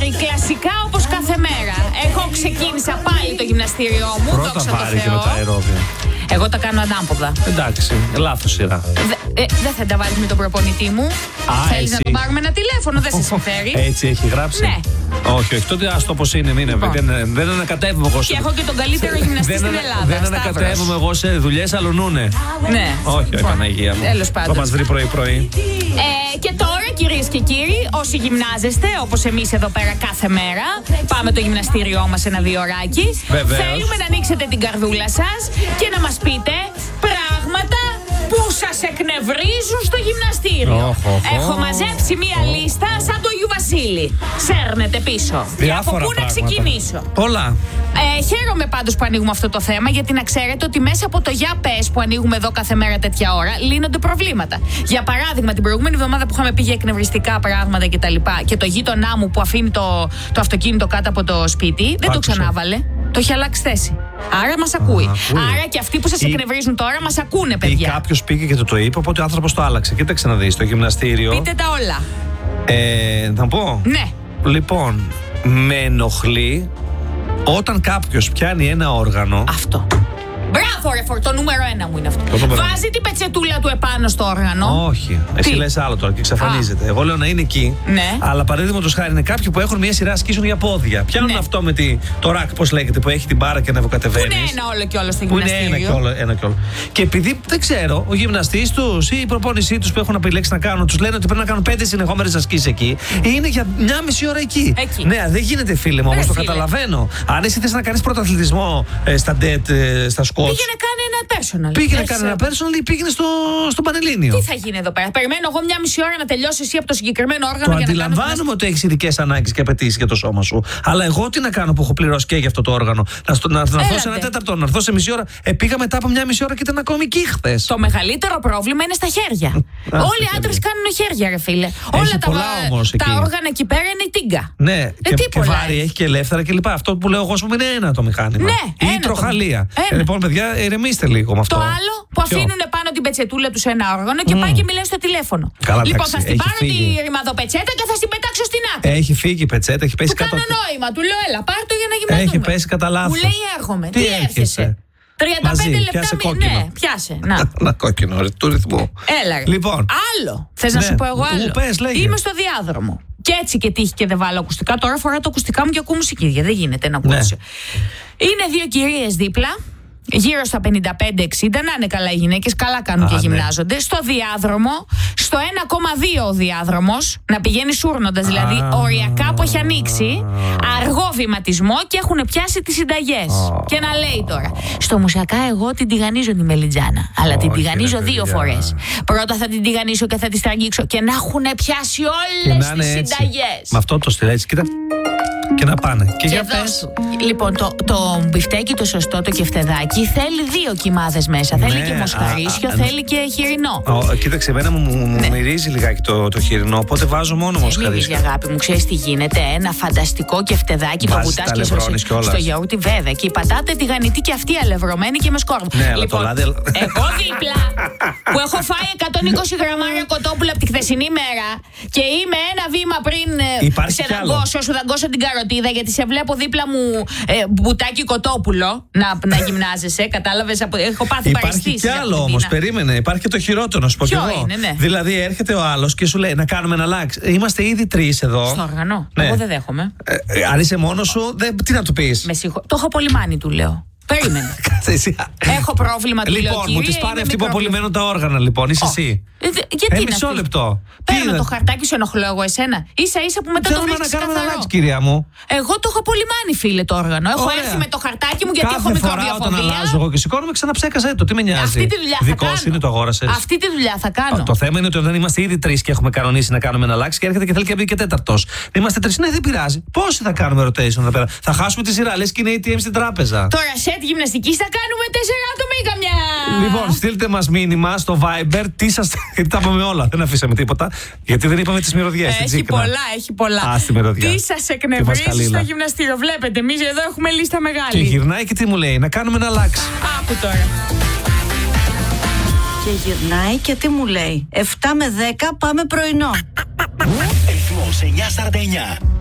βάρη, κλασικά όπως κάθε μέρα. Εγώ ξεκίνησα πάλι το γυμναστήριό μου. Πρώτα βάρη και μετά αερόβια. Εγώ τα κάνω ανάποδα. Εντάξει, λάθος σειρά. Δεν θα τα βάλεις με τον προπονητή μου. Θέλεις να τον πάρουμε ένα τηλέφωνο, δεν σε συμφέρει. Έτσι έχει γράψει. Ναι. Όχι, τότε άστο όπως είναι. Δεν ανακατεύομαι εγώ. Και έχω και τον καλύτερο γυμναστή στην Ελλάδα. Δεν ανακατεύομαι εγώ σε δουλειές, αλουνούνε. Ναι. Όχι, Παναγία μου. Τέλος πάντων. Θα μας βρει πρωί-πρωί. Και τώρα, κυρίες και κύριοι, όσοι γυμνάζεστε, όπως εμείς εδώ πέρα κάθε μέρα, πάμε το γυμναστήριό μας ένα 2 ωράκι. Θέλουμε να ανοίξετε την καρδούλα σας και να μας πείτε πράγματα που σας εκνευρίζουν στο γυμναστήριο. Έχω μαζέψει μία λίστα σαν το Αγίου Βασίλη. Σέρνετε πίσω. Διάφορα από πού πράγματα. να ξεκινήσω. Πολλά. Χαίρομαι πάντως που ανοίγουμε αυτό το θέμα, γιατί να ξέρετε ότι μέσα από το Για Πες που ανοίγουμε εδώ κάθε μέρα τέτοια ώρα λύνονται προβλήματα. Για παράδειγμα, την προηγούμενη εβδομάδα που είχαμε πει για εκνευριστικά πράγματα κτλ. Και το γείτονά μου που αφήνει το αυτοκίνητο κάτω από το σπίτι, δεν το ξανάβαλε. Το έχει αλλάξει θέση. Άρα μας ακούει. Άρα και αυτοί που σας εκνευρίζουν τώρα μας ακούνε, παιδιά. Ή κάποιος πήγε και το είπε, οπότε ο άνθρωπος το άλλαξε. Κοίταξε να δεις, στο γυμναστήριο. Πείτε τα όλα. Θα πω. Ναι. Λοιπόν, με ενοχλεί όταν κάποιος πιάνει ένα όργανο. Αυτό. Μπράβο, ρε, το νούμερο 1 μου είναι αυτό. Βάζει την πετσετούλα του επάνω στο όργανο. Όχι. Εσύ λες άλλο τώρα και εξαφανίζεται. Εγώ λέω να είναι εκεί. Ναι. Αλλά παραδείγματος χάρη είναι κάποιοι που έχουν μια σειρά ασκήσεων για πόδια. Πιάνουν αυτό με το ρακ, πώς λέγεται, που έχει την μπάρα και ανεβοκατεβαίνεις. Που είναι ένα όλο και όλο στο γυμναστήριο. Που είναι ένα και όλο. Και επειδή δεν ξέρω, ο γυμναστής τους ή η προπόνησή τους που έχουν επιλέξει να κάνουν, τους λένε ότι πρέπει να κάνουν 5 συνεχόμενες ασκήσεις εκεί. Είναι για 1,5 ώρα εκεί. Ναι, δεν γίνεται, φίλε μου, όμως το καταλαβαίνω. Αν εσύ θες να κάνεις πρωταθλητισμό στα DET, στα σκότ. Πήγαινε κάνει ένα personal. Πήγαινε κάνει ένα personal ή πήγαινε στο Πανελλήνιο. Τι θα γίνει εδώ πέρα. Περιμένω εγώ 1,5 ώρα να τελειώσει εσύ από το συγκεκριμένο όργανο. Το αντιλαμβάνομαι ότι έχεις ειδικές ανάγκες και απαιτήσεις για το σώμα σου. Αλλά εγώ τι να κάνω που έχω πληρώσει και για αυτό το όργανο. Να έρθω σε 1/4, να έρθω σε μισή ώρα. Πήγα μετά από 1,5 ώρα και ήταν ακόμη εκεί χθες. Το μεγαλύτερο πρόβλημα είναι στα χέρια. Όλοι οι άντρες κάνουν χέρια, ρε φίλε. Όλα τα όργανα εκεί πέρα είναι η τίγκα. Ναι, και βάρη έχει και ελεύθερα κλπ. Αυτό που λέω εγώ σου είναι ένα το μηχάνημα. Ναι, ή τροχαλία. Λοιπόν, παιδιά, ηρεμήστε λίγο με αυτό. Το άλλο που αφήνουν πάνω την πετσετούλα του σε ένα όργανο και πάει και μιλάει στο τηλέφωνο. Λοιπόν, θα στην πάρω τη ρημαδοπετσέτα και θα στην πετάξω στην άκρη. Έχει φύγει η πετσέτα, έχει πέσει κάτω. Του κάνω νόημα, του λέω έλα, πάρ' το για να γυμναστούμε. Έχει πέσει κατά λάθος. Μου λέει έρχομαι. Τι έρχεσαι. 35 λεπτά. Πιάσε κόκκινο. Ναι, πιάσε. Να κόκκινο, του ρυθμού. Έλα. Λοιπόν. Άλλο. Θες να σου πω εγώ άλλο. Πες, είμαι στο διάδρομο. Και έτσι και τύχει και δεν βάλω ακουστικά. Τώρα φοράω τα ακουστικά μου και ακούω μουσική. Δεν γίνεται να ακούσει. Είναι 2 κυρίες δίπλα. Γύρω στα 55-60, να είναι καλά οι γυναίκες, καλά κάνουν και γυμνάζονται. Στο διάδρομο, στο 1,2 ο διάδρομος, να πηγαίνει σούρνοντας, δηλαδή οριακά που έχει ανοίξει, αργό βηματισμό και έχουν πιάσει τις συνταγές. Και να λέει τώρα, στο μουσιακά εγώ την τηγανίζω τη μελιτζάνα, αλλά την τηγανίζω 2 φορές. Πρώτα θα την τηγανίσω και θα τη στραγγίξω και να έχουν πιάσει όλες τις συνταγές. Με αυτό το στυλ έτσι, κοίτα. Και να πάνε. Και για πες. Λοιπόν, το μπιφτέκι το σωστό, το κεφτεδάκι, θέλει 2 κιμάδες μέσα. Θέλει και μοσχαρίσιο, θέλει και χοιρινό. Κοίταξε, εμένα μου μυρίζει λιγάκι το χοιρινό, οπότε βάζω μόνο μοσχαρίσιο. Μυρίζει, αγάπη μου, ξέρεις τι γίνεται. Ένα φανταστικό κεφτεδάκι, το μπουτάς και στο γιαούρτι, βέβαια. Και η πατάτα τηγανιτή και αυτή αλευρωμένη και με σκόρδο. Ναι, αλλά το λάδι. Εγώ δίπλα που έχω φάει 120 γραμμάρια κοτόπουλα από τη χθεσινή μέρα και είμαι ένα βήμα πριν σε δαγκώσω, σου δαγκώσω την καροτίδα, γιατί σε βλέπω δίπλα μου μπουτάκι κοτόπουλο να γυμνάζεσαι. Κατάλαβες, έχω πάθει παραισθήσεις. Υπάρχει κι άλλο όμως, περίμενε. Υπάρχει και το χειρότερο, να σου πω κι εγώ. Δηλαδή έρχεται ο άλλος και σου λέει να κάνουμε ένα λάξ. Είμαστε ήδη 3 εδώ. Στο όργανο. Εγώ δεν δέχομαι. Αν είσαι μόνος σου, τι να του πεις. Το έχω απολυμάνει, του λέω. Περίμενε. Έχω πρόβλημα, του λέω. Λοιπόν, μου τις πάρει αυτοί που απολυμμένουν τα όργανα, λοιπόν. Είσαι εσύ. Γιατί μισό λεπτό. Παίρνω το χαρτάκι, σου ενοχλώ εγώ εσένα. Ίσα-ίσα που μετά το βρίσκεις καθαρό. Κυρία μου. Εγώ το έχω απολυμάνει, φίλε, το όργανο. Έχω έρθει με το χαρτάκι μου γιατί έχω μικροβιοφοβία. Όταν αλλάζω εγώ και σηκώνομαι, ξαναψέκασε το. Τι με νοιάζει. Αυτή τη δουλειά θα κάνω. Δικός είναι, το αγόρασες. Αυτή τη δουλειά θα κάνω. Το θέμα είναι ότι όταν είμαστε ήδη 3 και έχουμε κανονίσει να κάνουμε ένα λάξ και έρχεται και θέλει και μπει και 4ος. Είμαστε 3, ναι, δεν πειράζει. Πόσοι θα κάνουμε rotation εδώ πέρα. Θα χάσουμε τη σειρά, λες και είναι ATM στην τράπεζα. Τώρα σετ γυμναστικής θα κάνουμε 4 άτομα ή καμιά. Λοιπόν, στείλτε μας μήνυμα στο Viber τι σας. Γιατί τα είπαμε όλα. Δεν αφήσαμε τίποτα. Γιατί δεν είπαμε τις μυρωδιές. Έχει πολλά. Τι σας εκνευρίζει στο γυμναστήριο. Βλέπετε, εμείς εδώ έχουμε λίστα μεγάλη. Και γυρνάει και τι μου λέει, να κάνουμε ένα λάξ. Άκου τώρα. Και γυρνάει και τι μου λέει, 7 με 10 πάμε πρωινό. Ρυθμός 949.